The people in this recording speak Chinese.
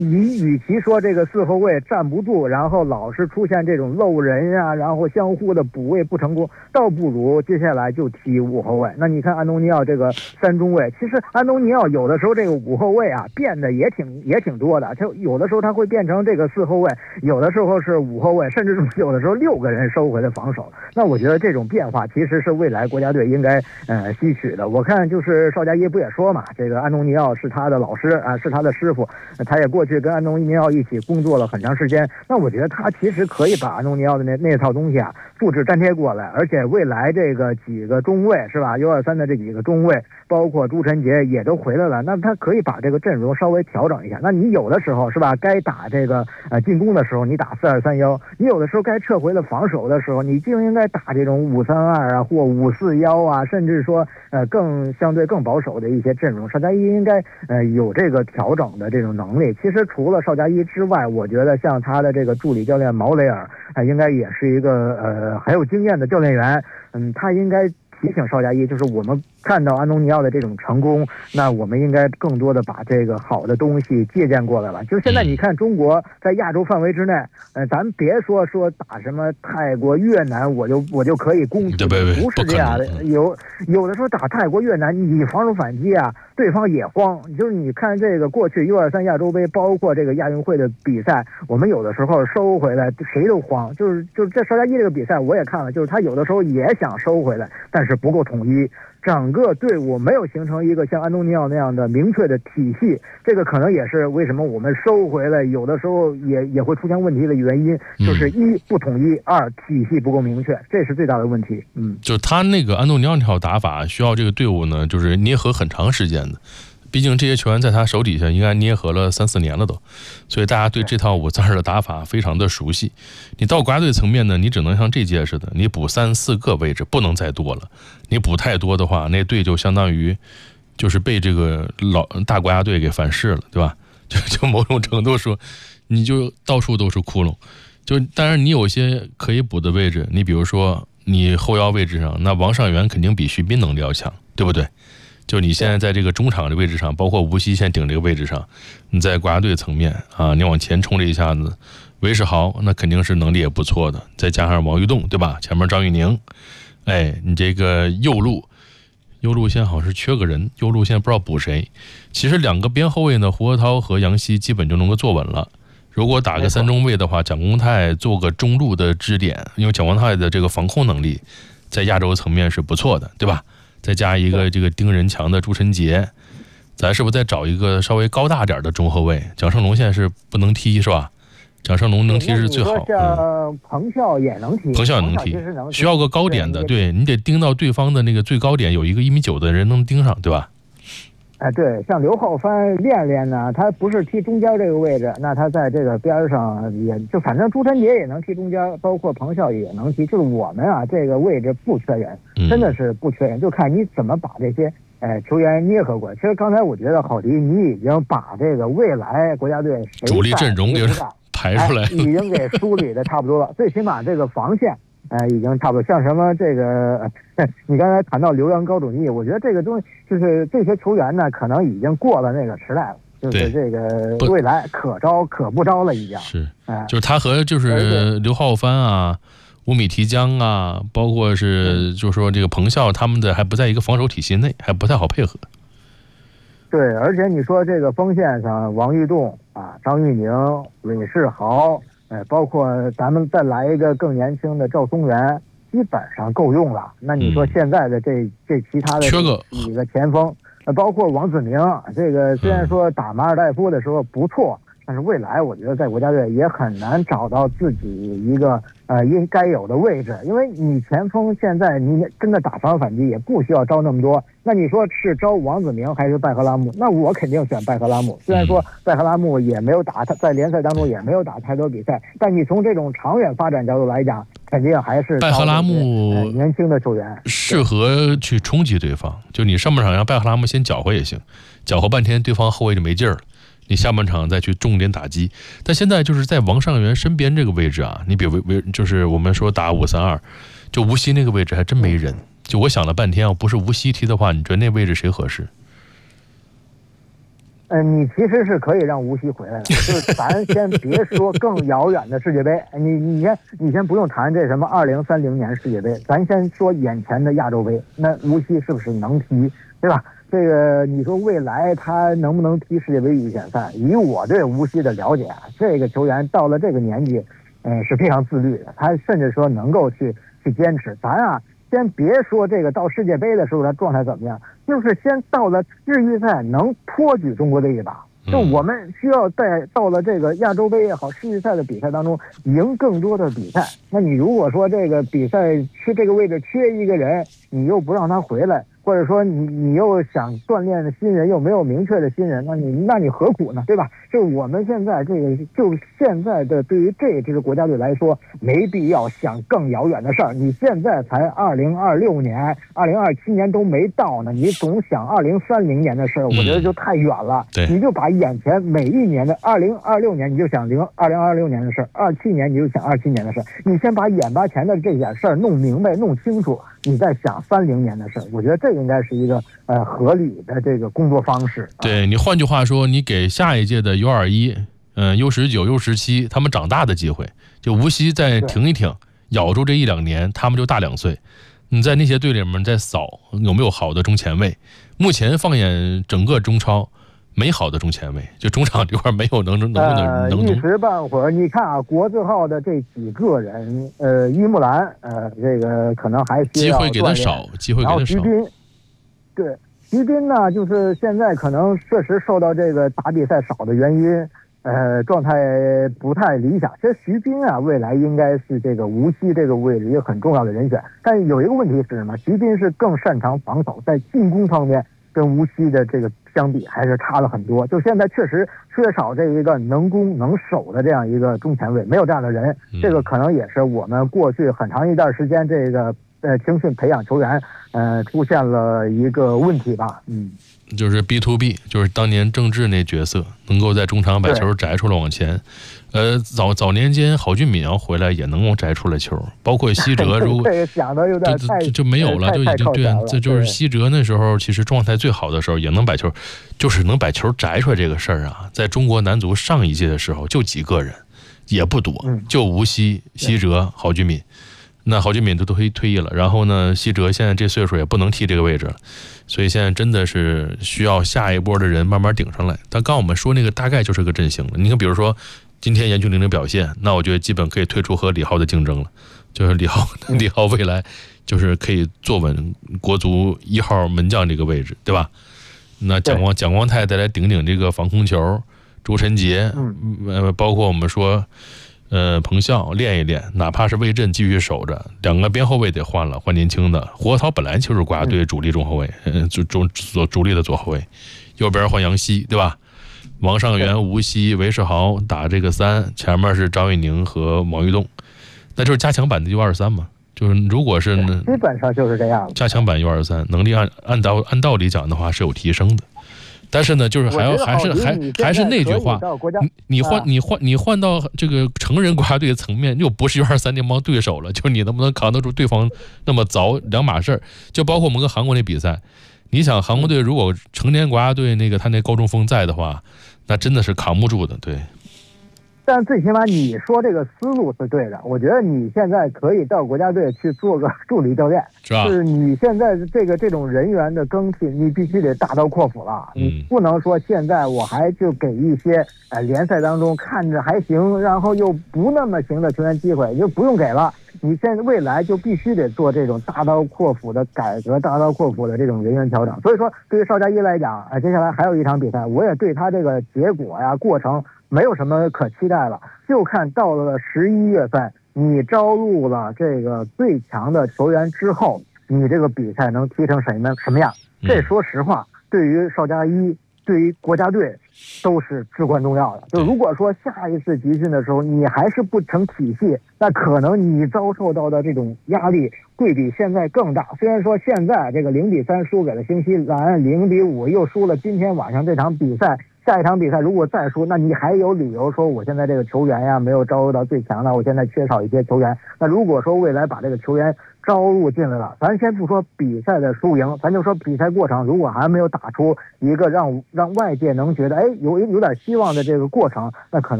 你与其说这个四后卫站不住，然后老是出现这种漏人啊，然后相互的补位不成功，倒不如接下来就踢五后卫。那你看安东尼奥这个三中卫，其实安东尼奥有的时候这个五后卫啊变得也挺多的，就有的时候他会变成这个四后卫，有的时候是五后卫，甚至是有的时候6个人收回的防守。那我觉得这种变化其实是未来国家队应该吸取的。我看就是邵佳一不也说嘛，这个安东尼奥是他的老师啊，是他的师傅，他也过去跟安东尼奥一起工作了很长时间。那我觉得他其实可以把安东尼奥的那套东西啊复制粘贴过来，而且未来这个几个中卫是吧，U23的这几个中卫，包括朱晨杰也都回来了，那他可以把这个阵容稍微调整一下。那你有的时候是吧，该打这个进攻的时候你打4-2-3-1，你有的时候该撤回了防守的时候，你就应该打这种5-3-2啊或5-4-1啊，甚至说更相对更保守的一些阵容。邵佳一应该有这个调整的这种能力。其实除了邵佳一之外，我觉得像他的这个助理教练毛雷尔应该也是一个很有经验的教练员。他应该提醒邵佳一，就是我们看到安东尼奥的这种成功，那我们应该更多的把这个好的东西借鉴过来了。就是现在你看中国在亚洲范围之内，咱别说打什么泰国、越南，我就可以攻击，不是这样的。有的时候打泰国、越南，你防守反击啊，对方也慌。就是你看这个过去U23亚洲杯，包括这个亚运会的比赛，我们有的时候收回来谁都慌。就是这邵佳一这个比赛我也看了，就是他有的时候也想收回来，但是不够统一。整个队伍没有形成一个像安东尼奥那样的明确的体系，这个可能也是为什么我们收回来有的时候也会出现问题的原因，就是一不统一，二体系不够明确，这是最大的问题。 就是他那个安东尼奥那套打法需要这个队伍呢，就是捏合很长时间的。毕竟这些球员在他手底下应该捏合了3-4年了都，所以大家对这套5-3-2的打法非常的熟悉。你到国家队层面呢，你只能像这届似的，你补3-4个位置，不能再多了。你补太多的话，那队就相当于就是被这个大国家队给反噬了，对吧？就某种程度说，你就到处都是窟窿。就当然你有些可以补的位置，你比如说你后腰位置上，那王上源肯定比徐斌能力要强，对不对？就你现在在这个中场的位置上，包括吴曦现在顶这个位置上，你在国家队层面啊，你往前冲这一下子，韦世豪那肯定是能力也不错的，再加上王玉栋，对吧？前面张玉宁，你这个右路现在好像是缺个人，右路现在不知道补谁。其实2个边后卫呢，胡河涛和杨希基本就能够坐稳了。如果打个3中卫的话，蒋光太做个中路的支点，因为蒋光太的这个防控能力在亚洲层面是不错的，对吧？再加一个这个盯人强的朱晨杰，咱是不是再找一个稍微高大点的中后卫？蒋胜龙现在是不能踢是吧？蒋胜龙能踢是最好。 彭笑也能踢， 彭笑也能踢，需要个高点的，对你得盯到对方的那个最高点，有一个1.9米的人能盯上，对吧？ 对，像刘浩帆练练呢，他不是踢中间这个位置，那他在这个边上也就反正朱晨杰也能踢中间，包括彭笑也能踢，就是我们啊这个位置不缺人，真的是不缺人，就看你怎么把这些球员捏合过来。其实刚才我觉得郝迪你已经把这个未来国家队主力阵容给排出来， 已经给梳理的差不多了，最起码这个防线。已经差不多。像什么这个，你刚才谈到刘洋、高主义，我觉得这个东西就是这些球员呢，可能已经过了那个时代了，就是这个未来可招可不招了，已经是。就是他和就是刘浩帆啊、乌米提江啊，包括是就是说这个彭笑他们的还不在一个防守体系内，还不太好配合。 对，而且你说这个锋线上，王玉栋啊、张玉宁、韦世豪。包括咱们再来一个更年轻的赵松元，基本上够用了。那你说现在的这其他的几个前锋，包括王子明，这个虽然说打马尔代夫的时候不错，但是未来我觉得在国家队也很难找到自己一个应该有的位置，因为你前锋现在你真的打防守反击也不需要招那么多。那你说是招王子明还是拜赫拉姆？那我肯定选拜赫拉姆。虽然说拜赫拉姆也没有打，他在联赛当中也没有打太多比赛，但你从这种长远发展角度来讲，肯定还是拜赫拉姆年轻的球员适合去冲击对方。就你上半场让拜赫拉姆先搅和也行，搅和半天对方后卫就没劲儿了。你下半场再去重点打击。但现在就是在王上源身边这个位置啊，你比如就是我们说打5-3-2，就无锡那个位置还真没人。就我想了半天啊，不是无锡踢的话，你觉得那位置谁合适？ 你其实是可以让无锡回来的，就是咱先别说更遥远的世界杯，你先不用谈这什么2030年世界杯，咱先说眼前的亚洲杯，那无锡是不是能踢，对吧？这个你说未来他能不能踢世界杯预选赛？以我对无锡的了解啊，这个球员到了这个年纪，是非常自律的，他甚至说能够去坚持。咱啊，先别说这个到世界杯的时候他状态怎么样，就是先到了日预赛能托举中国队一把。就我们需要在到了这个亚洲杯也好，世预赛的比赛当中赢更多的比赛。那你如果说这个比赛缺这个位置缺一个人，你又不让他回来，或者说你又想锻炼的新人又没有明确的新人，那你何苦呢？对吧？就我们现在这个，就现在的对于这支国家队来说，没必要想更遥远的事儿。你现在才2026年、2027年都没到呢，你总想2030年的事儿，我觉得就太远了。你就把眼前每一年的2026年，你就想2026年的事儿；27年你就想27年的事儿。你先把眼巴前的这点事儿弄明白、弄清楚，你再想30年的事儿。我觉得这应该是一个合理的这个工作方式。 对，你换句话说，你给下一届的U21、U19、U17他们长大的机会，就无锡再挺一挺，咬住这1-2年，他们就大2岁。你在那些队里面再扫有没有好的中前卫？目前放眼整个中超，没好的中前卫，就中场这块没有能一时半会儿，你看啊，国字号的这几个人，伊木兰，这个可能还需要机会给他少，机会给他少。 然后徐斌，对，徐斌呢，就是现在可能确实受到这个打比赛少的原因，状态不太理想。其实徐斌啊，未来应该是这个无锡这个位置一个很重要的人选。但有一个问题是什么？徐斌是更擅长防守，在进攻方面跟无锡的这个相比还是差了很多。就现在确实缺少这一个能攻能守的这样一个中前卫，没有这样的人。这个可能也是我们过去很长一段时间这个青训培养球员出现了一个问题吧。 就是 B2B， 就是当年郑智那角色，能够在中场把球摘出来往前。早年间郝俊敏要回来也能够摘出来球，包括西哲，如果这个想的有点太就没有了，就已经对，这就是西哲那时候其实状态最好的时候，也能把球，就是能把球摘出来这个事儿啊，在中国男足上一届的时候就几个人，也不多，就无锡、西哲、郝俊敏。那郝俊敏都退役了，然后呢，西哲现在这岁数也不能踢这个位置了，所以现在真的是需要下一波的人慢慢顶上来。但刚我们说那个大概就是个阵型了。你看，比如说今天严俊凌的表现，那我觉得基本可以退出和李浩的竞争了，就是李浩未来就是可以坐稳国足1号门将这个位置，对吧？那蒋光太再来顶顶这个防空球，周晨杰，包括我们说。彭笑练一练，哪怕是魏震继续守着，2个边后卫得换了，换年轻的。胡国涛本来就是国家队主力中后卫，主力的左后卫，右边换杨希，对吧？王上元、吴曦、韦世豪打这个3，前面是张玉宁和毛玉栋，那就是加强版的 U23嘛。就是如果是基本上就是这样， 加强版 U23能力按道理讲的话是有提升的。但是呢，就是还是那句话，你换到这个成人国家队层面，又不是U23那帮对手了，就你能不能扛得住对方那么凿2码事儿。就包括我们跟韩国那比赛，你想韩国队如果成年国家队他那高中锋在的话，那真的是扛不住的，对。 但最起码你说这个思路是对的，我觉得你现在可以到国家队去做个助理教练， 是吧？ 是你现在这种人员的更替，你必须得大刀阔斧了。你不能说现在我还就给一些联赛当中看着还行，然后又不那么行的球员机会，就不用给了。你现在未来就必须得做这种大刀阔斧的改革，大刀阔斧的这种人员调整。所以说，对于邵佳一来讲，接下来还有一场比赛，我也对他这个结果呀、过程没有什么可期待了，就看到了11月份，你招入了这个最强的球员之后，你这个比赛能踢成什么样？这说实话，对于邵佳一，对于国家队都是至关重要的。就如果说下一次集训的时候你还是不成体系，那可能你遭受到的这种压力会比现在更大。虽然说现在这个0-3输给了新西兰，0-5又输了今天晚上这场比赛， 下一场比赛如果再输，那你还有理由说我现在这个球员呀没有招入到最强的，我现在缺少一些球员。那如果说未来把这个球员招入进来了，咱先不说比赛的输赢，咱就说比赛过程如果还没有打出一个让外界能觉得有点希望的这个过程，那可能